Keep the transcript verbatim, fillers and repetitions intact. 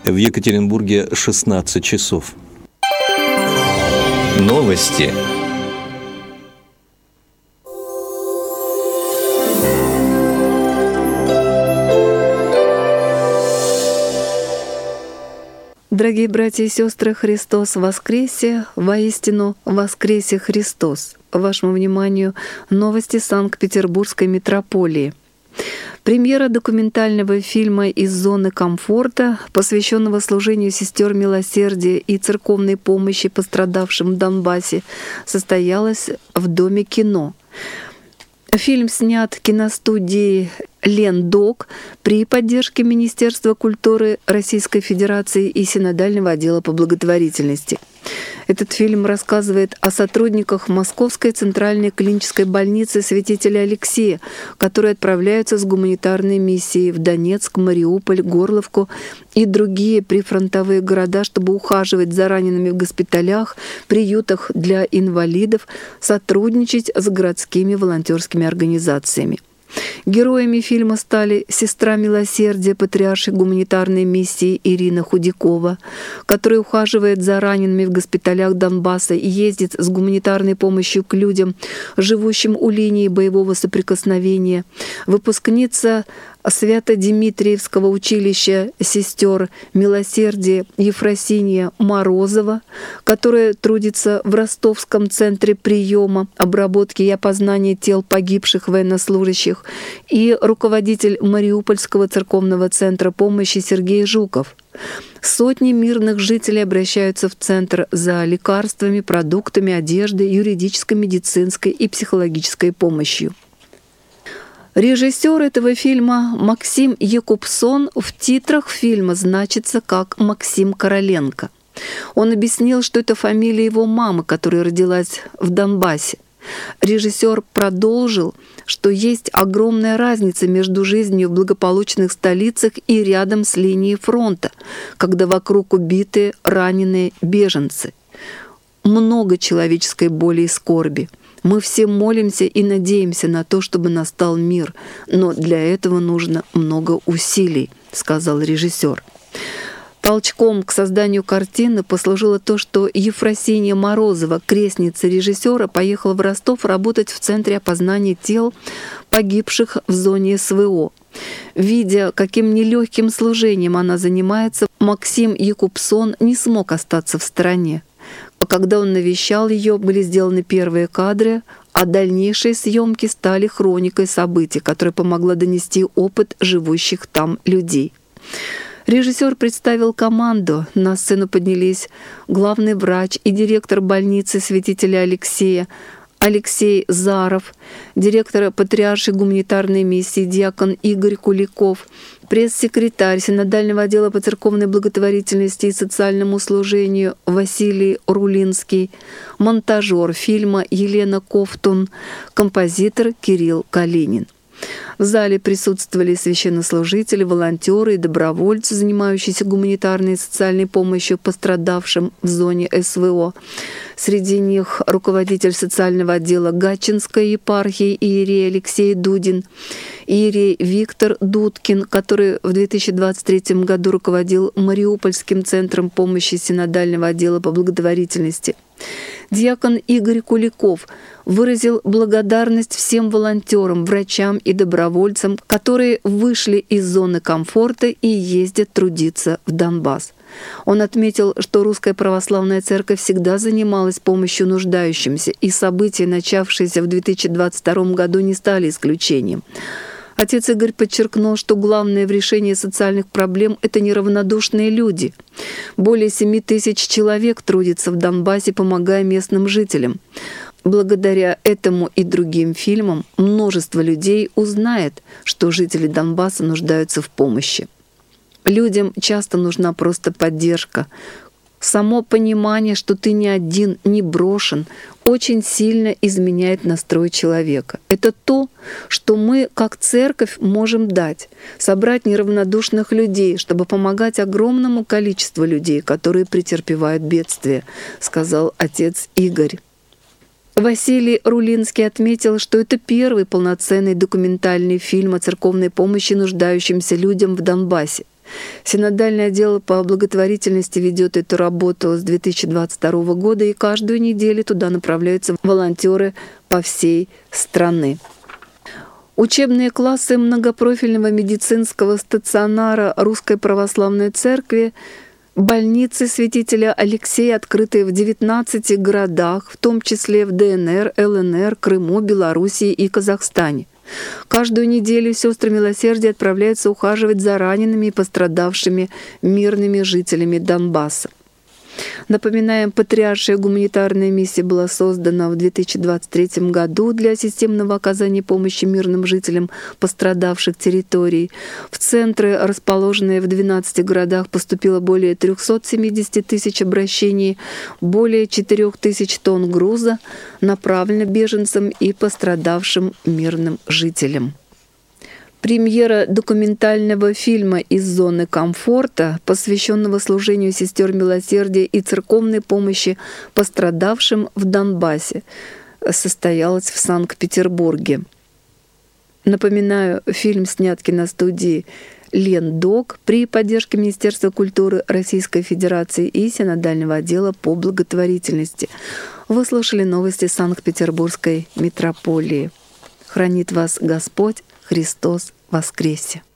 В Екатеринбурге шестнадцать часов. Новости. Дорогие братья и сестры, Христос воскресе! Воистину воскресе Христос! Вашему вниманию новости Санкт-Петербургской митрополии. Премьера документального фильма «Из зоны комфорта», посвященного служению сестер милосердия и церковной помощи пострадавшим в Донбассе, состоялась в Доме кино. Фильм снят киностудией «Лендок» при поддержке Министерства культуры Российской Федерации и Синодального отдела по благотворительности. Этот фильм рассказывает о сотрудниках Московской центральной клинической больницы святителя Алексея, которые отправляются с гуманитарной миссией в Донецк, Мариуполь, Горловку и другие прифронтовые города, чтобы ухаживать за ранеными в госпиталях, приютах для инвалидов, сотрудничать с городскими волонтерскими организациями. Героями фильма стали сестра милосердия патриаршей гуманитарной миссии Ирина Худякова, которая ухаживает за ранеными в госпиталях Донбасса и ездит с гуманитарной помощью к людям, живущим у линии боевого соприкосновения, выпускница Свято-Дмитриевского училища сестер милосердия Ефросинья Морозова, которая трудится в Ростовском центре приема, обработки и опознания тел погибших военнослужащих, и руководитель Мариупольского церковного центра помощи Сергей Жуков. Сотни мирных жителей обращаются в центр за лекарствами, продуктами, одеждой, юридической, медицинской и психологической помощью. Режиссер этого фильма Максим Якубсон в титрах фильма значится как Максим Короленко. Он объяснил, что это фамилия его мамы, которая родилась в Донбассе. Режиссер продолжил, что есть огромная разница между жизнью в благополучных столицах и рядом с линией фронта, когда вокруг убитые, раненые беженцы. Много человеческой боли и скорби. Мы все молимся и надеемся на то, чтобы настал мир, но для этого нужно много усилий, сказал режиссер. Толчком к созданию картины послужило то, что Ефросинья Морозова, крестница режиссера, поехала в Ростов работать в Центре опознания тел погибших в зоне СВО. Видя, каким нелегким служением она занимается, Максим Якубсон не смог остаться в стороне. Когда он навещал ее, были сделаны первые кадры, а дальнейшие съемки стали хроникой событий, которая помогла донести опыт живущих там людей. Режиссер представил команду. На сцену поднялись главный врач и директор больницы святителя Алексея Алексей Заров, директор патриаршей гуманитарной миссии диакон Игорь Куликов, пресс-секретарь Синодального отдела по церковной благотворительности и социальному служению Василий Рулинский, монтажер фильма Елена Ковтун, композитор Кирилл Калинин. В зале присутствовали священнослужители, волонтеры и добровольцы, занимающиеся гуманитарной и социальной помощью пострадавшим в зоне СВО. Среди них руководитель социального отдела Гатчинской епархии иерей Алексей Дудин, иерей Виктор Дудкин, который в две тысячи двадцать третьем году руководил Мариупольским центром помощи Синодального отдела по благотворительности. Диакон Игорь Куликов выразил благодарность всем волонтерам, врачам и добровольцам, которые вышли из зоны комфорта и ездят трудиться в Донбасс. Он отметил, что Русская Православная Церковь всегда занималась помощью нуждающимся, и события, начавшиеся в две тысячи двадцать втором году, не стали исключением. Отец Игорь подчеркнул, что главное в решении социальных проблем – это неравнодушные люди. Более семи тысяч человек трудится в Донбассе, помогая местным жителям. Благодаря этому и другим фильмам множество людей узнает, что жители Донбасса нуждаются в помощи. Людям часто нужна просто поддержка. Само понимание, что ты не один, не брошен, очень сильно изменяет настрой человека. Это то, что мы, как церковь, можем дать. Собрать неравнодушных людей, чтобы помогать огромному количеству людей, которые претерпевают бедствие, сказал отец Игорь. Василий Рулинский отметил, что это первый полноценный документальный фильм о церковной помощи нуждающимся людям в Донбассе. Синодальный отдел по благотворительности ведет эту работу с две тысячи двадцать второго года, и каждую неделю туда направляются волонтеры по всей стране. Учебные классы многопрофильного медицинского стационара Русской Православной Церкви, больницы святителя Алексея, открытые в девятнадцати городах, в том числе в ДНР, ЛНР, Крыму, Белоруссии и Казахстане. Каждую неделю сестры милосердия отправляются ухаживать за ранеными и пострадавшими мирными жителями Донбасса. Напоминаем, Патриаршая гуманитарная миссия была создана в две тысячи двадцать третьем году для системного оказания помощи мирным жителям пострадавших территорий. В центры, расположенные в двенадцати городах, поступило более трёхсот семидесяти тысяч обращений, более четырёх тысяч тонн груза направлено беженцам и пострадавшим мирным жителям. Премьера документального фильма «Из зоны комфорта», посвященного служению сестер милосердия и церковной помощи пострадавшим в Донбассе, состоялась в Санкт-Петербурге. Напоминаю, фильм снят киностудией «Лендок» при поддержке Министерства культуры Российской Федерации и Синодального отдела по благотворительности. Вы слушали новости Санкт-Петербургской митрополии. Хранит вас Господь, Христос воскресе!